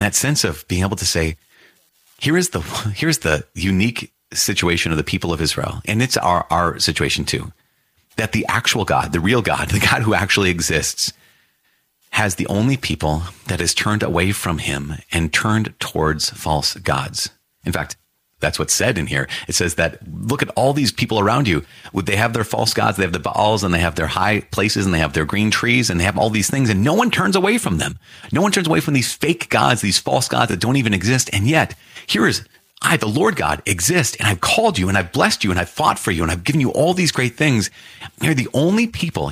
that sense of being able to say, here's the unique situation of the people of Israel. And it's our situation too, that the actual God, the real God, the God who actually exists, has the only people that has turned away from him and turned towards false gods. In fact, that's what's said in here. It says that, look at all these people around you. They have their false gods, they have the Baals, and they have their high places, and they have their green trees, and they have all these things, and no one turns away from them. No one turns away from these fake gods, these false gods that don't even exist. And yet, here is I, the Lord God, exist, and I've called you, and I've blessed you, and I've fought for you, and I've given you all these great things. You're the only people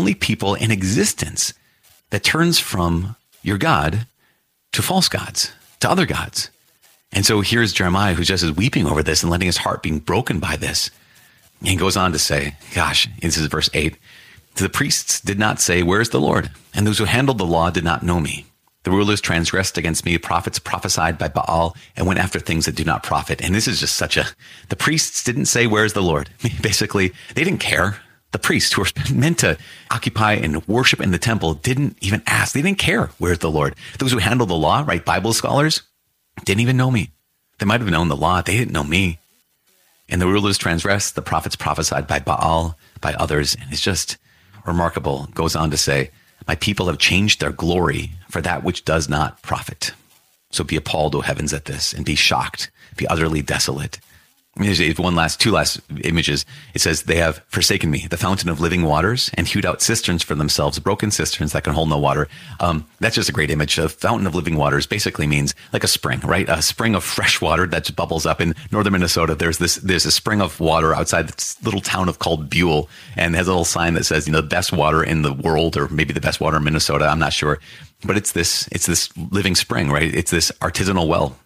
in existence that turns from your God to false gods, to other gods. And so here's Jeremiah, who just is weeping over this and letting his heart being broken by this. And he goes on to say, gosh, this is verse 8, the priests did not say, where's the Lord? And those who handled the law did not know me. The rulers transgressed against me, prophets prophesied by Baal and went after things that do not profit. And this is just the priests didn't say, where's the Lord? Basically, they didn't care. The priests who were meant to occupy and worship in the temple didn't even ask. They didn't care, where's the Lord? Those who handled the law, right? Bible scholars, didn't even know me. They might have known the law. They didn't know me. And the rulers transgressed, the prophets prophesied by Baal, by others. And it's just remarkable. It goes on to say, my people have changed their glory for that which does not profit. So be appalled, O heavens, at this, and be shocked, be utterly desolate. There's two last images. It says, they have forsaken me, the fountain of living waters, and hewed out cisterns for themselves, broken cisterns that can hold no water. That's just a great image. A fountain of living waters basically means like a spring, right? A spring of fresh water that bubbles up. In northern Minnesota, there's a spring of water outside this little town called Buell, and it has a little sign that says, the best water in the world, or maybe the best water in Minnesota. I'm not sure. But it's this living spring, right? It's this artisanal well.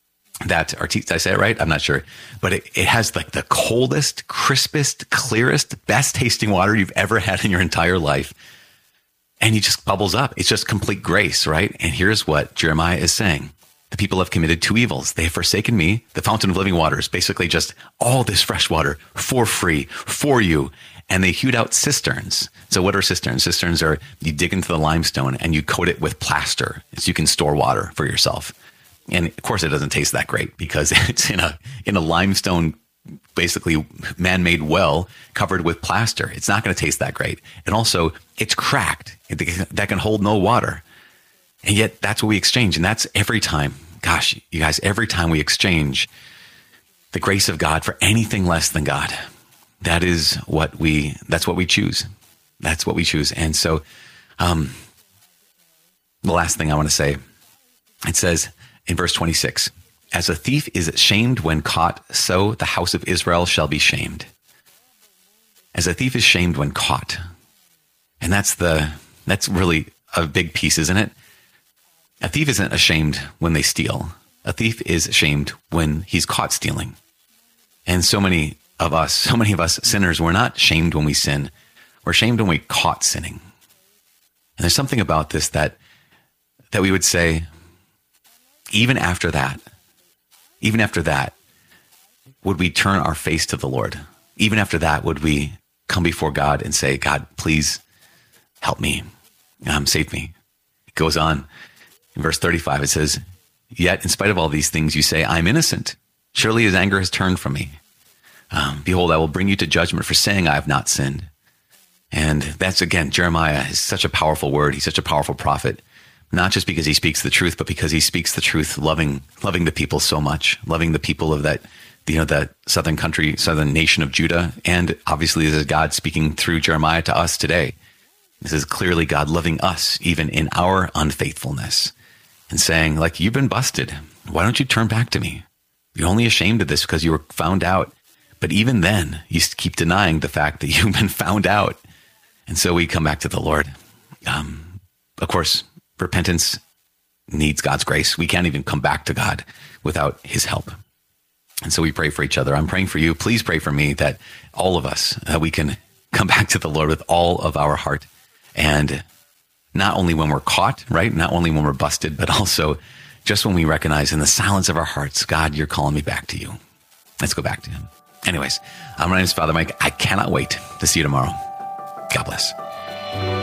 Did I say it right? I'm not sure. But it has like the coldest, crispest, clearest, best tasting water you've ever had in your entire life. And it just bubbles up. It's just complete grace, right? And here's what Jeremiah is saying. The people have committed two evils. They have forsaken me, the fountain of living waters, basically just all this fresh water for free, for you. And they hewed out cisterns. So what are cisterns? Cisterns are, you dig into the limestone and you coat it with plaster so you can store water for yourself. And of course, it doesn't taste that great because it's in a limestone, basically man-made well covered with plaster. It's not going to taste that great. And also, it's cracked. That can hold no water. And yet, that's what we exchange. And that's every time. Gosh, you guys, every time we exchange the grace of God for anything less than God, that's what we choose. That's what we choose. And so, the last thing I want to say, it says, in verse 26, as a thief is shamed when caught, so the house of Israel shall be shamed. As a thief is shamed when caught. And that's really a big piece, isn't it? A thief isn't ashamed when they steal. A thief is ashamed when he's caught stealing. And so many of us sinners, we're not shamed when we sin. We're shamed when we caught sinning. And there's something about this that we would say, even after that, would we turn our face to the Lord? Even after that, would we come before God and say, God, please help me, save me? It goes on in verse 35. It says, yet in spite of all these things, you say, I'm innocent. Surely his anger has turned from me. Behold, I will bring you to judgment for saying I have not sinned. And that's, again, Jeremiah is such a powerful word. He's such a powerful prophet. Not just because he speaks the truth, but because he speaks the truth, loving the people so much, loving the people of that southern nation of Judah. And obviously, this is God speaking through Jeremiah to us today. This is clearly God loving us, even in our unfaithfulness, and saying, like, you've been busted. Why don't you turn back to me? You're only ashamed of this because you were found out. But even then, you keep denying the fact that you've been found out. And so we come back to the Lord. Of course, repentance needs God's grace. We can't even come back to God without his help. And so we pray for each other. I'm praying for you. Please pray for me that all of us, that we can come back to the Lord with all of our heart. And not only when we're caught, right? Not only when we're busted, but also just when we recognize in the silence of our hearts, God, you're calling me back to you. Let's go back to him. Anyways, my name is Father Mike. I cannot wait to see you tomorrow. God bless.